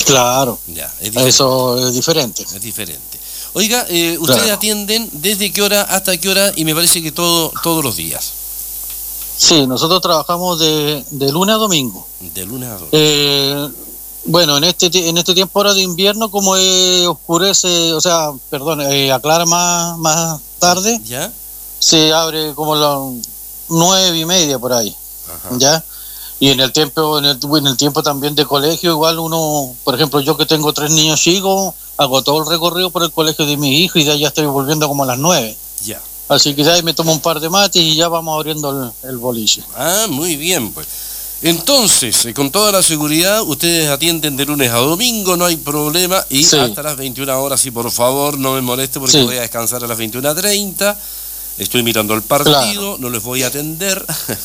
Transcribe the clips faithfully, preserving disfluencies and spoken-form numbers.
Claro, Ya, es diferente. eso es diferente. Es diferente. Oiga, eh, ustedes Claro. atienden desde qué hora hasta qué hora y me parece que todo todos los días. Sí, nosotros trabajamos de, de lunes a domingo. De lunes a domingo. Eh, bueno, en este ti- en este tiempo ahora de invierno, como eh, oscurece, o sea, perdón, eh, aclara más, más tarde, ¿Ya? se abre como las nueve y media por ahí, Ajá. ¿ya? Y en el tiempo, en el, en el tiempo también de colegio, igual uno, por ejemplo, yo que tengo tres niños chicos, hago todo el recorrido por el colegio de mi hijo y de ahí ya estoy volviendo como a las nueve. Ya. Así que de ahí me tomo un par de mates y ya vamos abriendo el, el boliche. Ah, muy bien, pues. Entonces, eh, con toda la seguridad, ustedes atienden de lunes a domingo, no hay problema, y Sí. hasta las veintiuna horas, sí, por favor, no me moleste porque Sí. voy a descansar a las veintiuna treinta, estoy mirando el partido, no les voy a atender.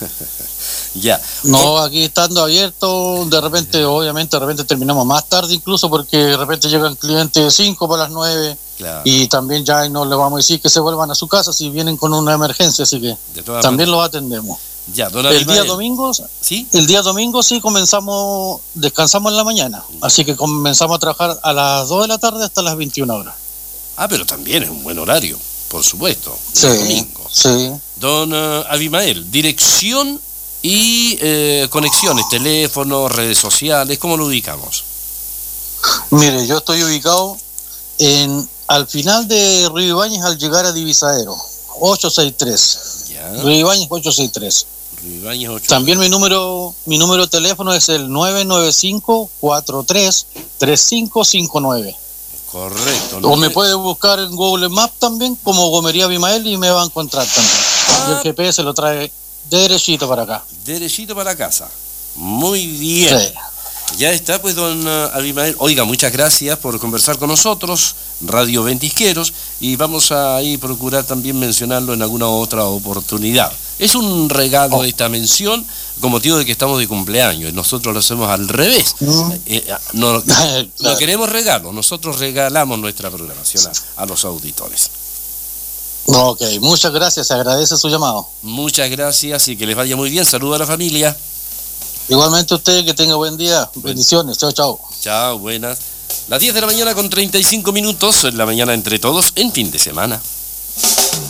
Ya. No, aquí estando abierto, de repente, obviamente, de repente terminamos más tarde incluso porque de repente llegan clientes de cinco para las nueve Claro. y también ya no les vamos a decir que se vuelvan a su casa si vienen con una emergencia, así que De todas también maneras. los atendemos. Ya, don El Abimael. día domingo, ¿Sí? el día domingo sí comenzamos, descansamos en la mañana, así que comenzamos a trabajar a las dos de la tarde hasta las veintiuna horas. Ah, pero también es un buen horario, por supuesto. Sí, el domingo. sí. Don uh, Abimael, dirección y eh, conexiones, teléfono, redes sociales, ¿cómo lo ubicamos? Mire, yo estoy ubicado en al final de Río Ibáñez al llegar a Divisadero, ochocientos sesenta y tres. Ya. Río Ibáñez ochocientos sesenta y tres. Río Ibáñez ocho. También mi número mi número de teléfono es el nueve nueve cinco, cuatro tres, tres cinco cinco nueve. Correcto. O me puede buscar en Google Maps también como Gomería Abimael y me va a encontrar también. Ah. Y el G P S lo trae derechito para acá. Derechito para casa. Muy bien. Sí. Ya está, pues, don uh, Abimael. Oiga, muchas gracias por conversar con nosotros, Radio Ventisqueros, y vamos a ahí procurar también mencionarlo en alguna otra oportunidad. Es un regalo Oh. esta mención con motivo de que estamos de cumpleaños, y nosotros lo hacemos al revés. Mm. Eh, eh, no, no Claro. queremos regalos, nosotros regalamos nuestra programación a, a los auditores. Ok, muchas gracias, se agradece su llamado. Muchas gracias y que les vaya muy bien. Saludos a la familia. Igualmente usted, que tenga buen día. Bendiciones, chao, chao. Chao, buenas. Las diez de la mañana con treinta y cinco minutos, en la mañana entre todos, en fin de semana.